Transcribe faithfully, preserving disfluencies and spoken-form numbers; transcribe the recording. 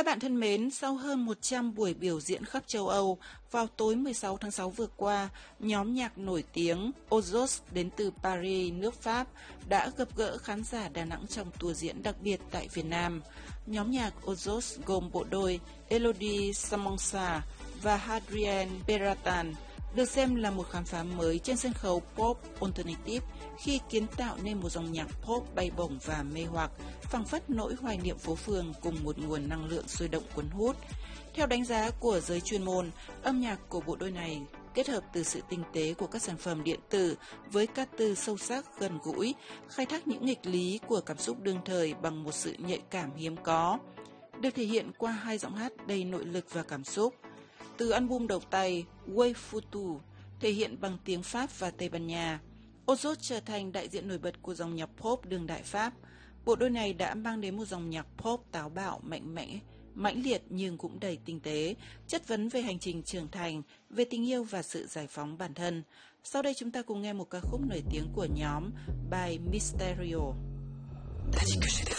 Các bạn thân mến, sau hơn một trăm buổi biểu diễn khắp châu Âu, vào tối mười sáu tháng sáu vừa qua, nhóm nhạc nổi tiếng Ozos đến từ Paris, nước Pháp đã gặp gỡ khán giả Đà Nẵng trong tour diễn đặc biệt tại Việt Nam. Nhóm nhạc Ozos gồm bộ đôi Elodie Samonsa và Hadrien Beratan, được xem là một khám phá mới trên sân khấu pop alternative khi kiến tạo nên một dòng nhạc pop bay bổng và mê hoặc, phảng phất nỗi hoài niệm phố phường cùng một nguồn năng lượng sôi động cuốn hút. Theo đánh giá của giới chuyên môn, âm nhạc của bộ đôi này kết hợp từ sự tinh tế của các sản phẩm điện tử với ca từ sâu sắc gần gũi, khai thác những nghịch lý của cảm xúc đương thời bằng một sự nhạy cảm hiếm có, được thể hiện qua hai giọng hát đầy nội lực và cảm xúc. Từ album đầu tay Way Futu, thể hiện bằng tiếng Pháp và Tây Ban Nha, Ozos trở thành đại diện nổi bật của dòng nhạc pop đương đại Pháp. Bộ đôi này đã mang đến một dòng nhạc pop táo bạo, mạnh mẽ, mãnh liệt nhưng cũng đầy tinh tế, chất vấn về hành trình trưởng thành, về tình yêu và sự giải phóng bản thân. Sau đây chúng ta cùng nghe một ca khúc nổi tiếng của nhóm by Mysterio.